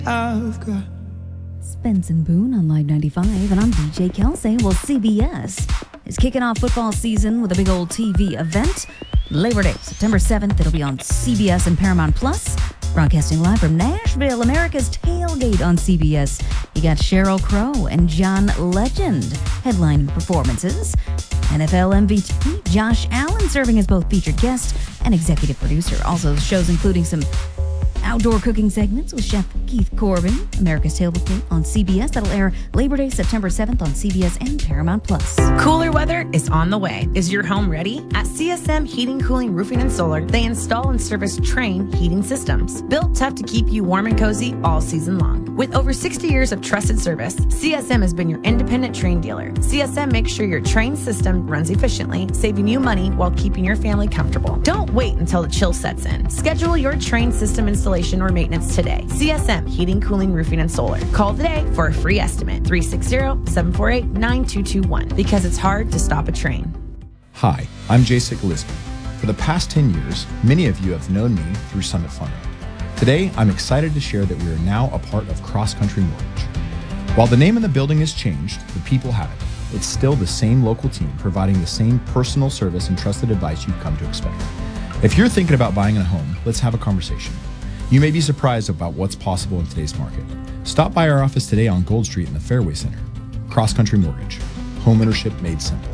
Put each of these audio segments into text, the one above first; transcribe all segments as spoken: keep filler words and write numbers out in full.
I've got Spence and Boone on Live ninety-five, and I'm D J Kelsey. Well, C B S is kicking off football season with a big old T V event. Labor Day, September seventh, it'll be on C B S and Paramount Plus. Broadcasting live from Nashville, America's tailgate on C B S. You got Sheryl Crow and John Legend headline performances. N F L M V P Josh Allen serving as both featured guest and executive producer. Also, show's including some outdoor cooking segments with Chef Keith Corbin. America's Tailgate on C B S. That'll air Labor Day, September seventh on C B S and Paramount Plus. Cooler weather is on the way. Is your home ready? At C S M Heating, Cooling, Roofing, and Solar, they install and service Trane heating systems. Built tough to keep you warm and cozy all season long. With over sixty years of trusted service, C S M has been your independent Trane dealer. C S M makes sure your Trane system runs efficiently, saving you money while keeping your family comfortable. Don't wait until the chill sets in. Schedule your Trane system installation or maintenance today. C S M Heating, Cooling, Roofing, and Solar. Call today for a free estimate. three six zero, seven four eight, nine two two one. Because it's hard to stop a train. Hi, I'm Jasek Lisby. For the past ten years, many of you have known me through Summit Funding. Today, I'm excited to share that we are now a part of Cross Country Mortgage. While the name of the building has changed, the people haven't. It's still the same local team providing the same personal service and trusted advice you've come to expect. If you're thinking about buying a home, let's have a conversation. You may be surprised about what's possible in today's market. Stop by our office today on Gold Street in the Fairway Center. Cross Country Mortgage. Home ownership made simple.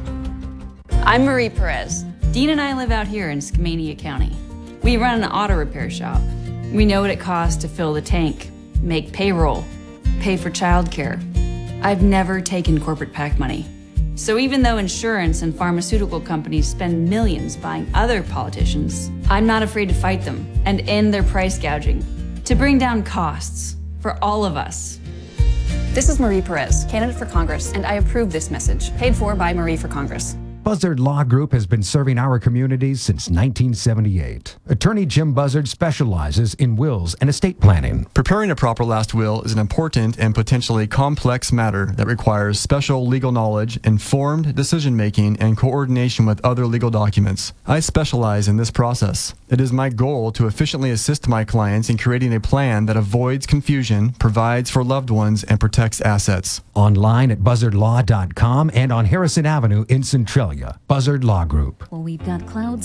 I'm Marie Perez. Dean and I live out here in Skamania County. We run an auto repair shop. We know what it costs to fill the tank, make payroll, pay for childcare. I've never taken corporate PAC money. So even though insurance and pharmaceutical companies spend millions buying other politicians, I'm not afraid to fight them and end their price gouging to bring down costs for all of us. This is Marie Perez, candidate for Congress, and I approve this message, paid for by Marie for Congress. Buzzard Law Group has been serving our communities since nineteen seventy-eight. Attorney Jim Buzzard specializes in wills and estate planning. Preparing a proper last will is an important and potentially complex matter that requires special legal knowledge, informed decision-making, and coordination with other legal documents. I specialize in this process. It is my goal to efficiently assist my clients in creating a plan that avoids confusion, provides for loved ones, and protects assets. Online at buzzard law dot com and on Harrison Avenue in Centralia. Buzzard Law Group. Well, we've got clouds